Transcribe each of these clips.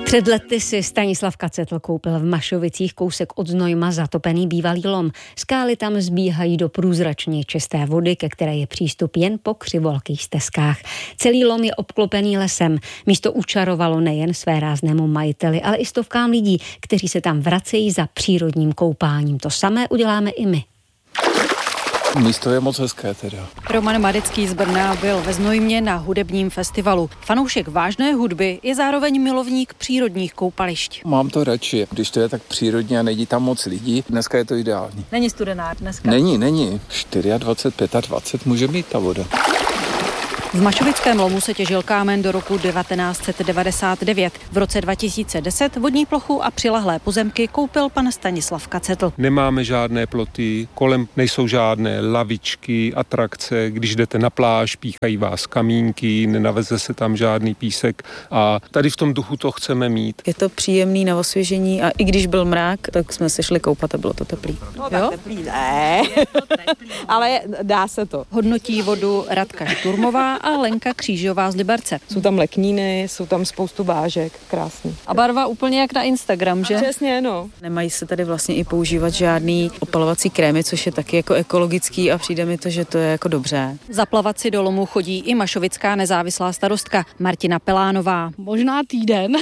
Před lety si Stanislav Kacetl koupil v Mašovicích kousek od Znojma zatopený bývalý lom. Skály tam zbíhají do průzračně čisté vody, ke které je přístup jen po křivolkých stezkách. Celý lom je obklopený lesem. Místo učarovalo nejen svéráznému majiteli, ale i stovkám lidí, kteří se tam vracejí za přírodním koupáním. To samé uděláme i my. Místo je moc hezké teda. Roman Madecký z Brna byl ve Znojmě na hudebním festivalu. Fanoušek vážné hudby je zároveň milovník přírodních koupališť. Mám to radši, když to je tak přírodně a nejde tam moc lidí. Dneska je to ideální. Není studená dneska? Není. 24, 25 může být ta voda. V Mašovickém lomu se těžil kámen do roku 1999. V roce 2010 vodní plochu a přilehlé pozemky koupil pan Stanislav Kacetl. Nemáme žádné ploty, kolem nejsou žádné lavičky, atrakce, když jdete na pláž, píchají vás kamínky, nenaveze se tam žádný písek a tady v tom duchu to chceme mít. Je to příjemný na osvěžení a i když byl mrák, tak jsme se šli koupat a bylo to teplý. No tak teplý ne, ale dá se to. Hodnotí vodu Radka Šturmová a Lenka Křížová z Liberce. Jsou tam lekníny, jsou tam spoustu bážek, krásný. A barva úplně jak na Instagram, že? Přesně, no. Nemají se tady vlastně i používat žádný opalovací krémy, což je taky jako ekologický a přijde mi to, že to je jako dobře. Zaplavat si do lomu chodí i mašovická nezávislá starostka Martina Pelánová. Možná týden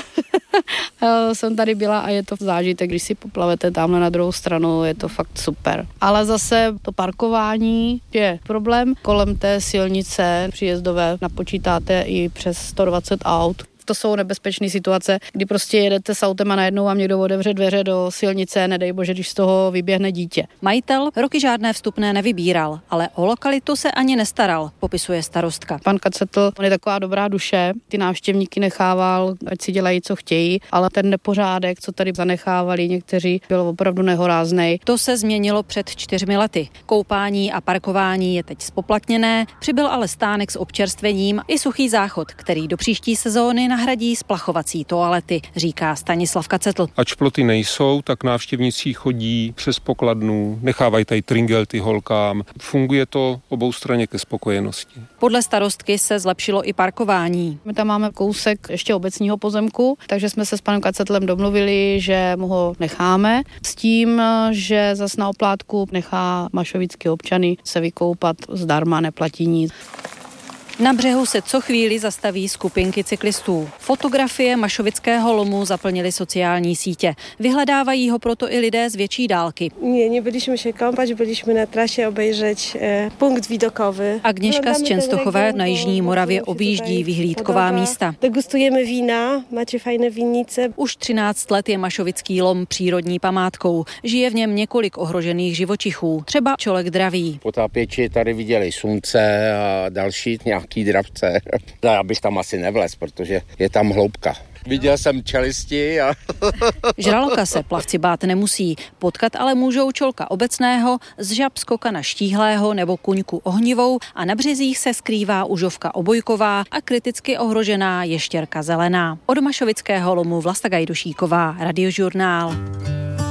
jsem tady byla a je to zážitek, když si poplavete tamhle na druhou stranu, je to fakt super. Ale zase to parkování je problém. Kolem té silnice příjezdové napočítáte i přes 120 aut. To jsou nebezpečné situace, kdy prostě jedete s autem a najednou vám někdo otevře dveře do silnice, nedej bože, když z toho vyběhne dítě. Majitel roky žádné vstupné nevybíral, ale o lokalitu se ani nestaral, popisuje starostka. Pan Kacetl, on je taková dobrá duše, ty návštěvníky nechával, ať si dělají, co chtějí, ale ten nepořádek, co tady zanechávali někteří, byl opravdu nehoráznej. To se změnilo před 4 lety. Koupání a parkování je teď spoplatněné, přibyl ale stánek s občerstvením i suchý záchod, který do příští sezóny nahradí splachovací toalety, říká Stanislav Kacetl. Ač ploty nejsou, tak návštěvníci chodí přes pokladnu, nechávají tady tringelty holkám. Funguje to oboustranně ke spokojenosti. Podle starostky se zlepšilo i parkování. My tam máme kousek ještě obecního pozemku, takže jsme se s panem Kacetlem domluvili, že mu ho necháme s tím, že zas na oplátku nechá mašovické občany se vykoupat zdarma, neplatí nic. Na břehu se co chvíli zastaví skupinky cyklistů. Fotografie Mašovického lomu zaplnily sociální sítě. Vyhledávají ho proto i lidé z větší dálky. Nie byliśmy się kąpać, byliśmy na trasie obejrzeć punkt widokowy. Agněška z Częstochowa na Jižní Moravě objíždí vyhlídková místa. Degustujeme vína, máte fajné vinice. Už 13 let je Mašovický lom přírodní památkou. Žije v něm několik ohrožených živočichů, třeba čolek dravý. Potápěči tady viděli slunce a další nějaký dravce. Já bych tam asi nevlez, protože je tam hloubka. Viděl jsem čelisti a... Žraloka se plavci bát nemusí, potkat ale můžou čolka obecného, z žab skokana štíhlého nebo kuňku ohnivou a na březích se skrývá užovka obojková a kriticky ohrožená ještěrka zelená. Od Mašovického lomu Vlasta Gajdušíková, Radiožurnál.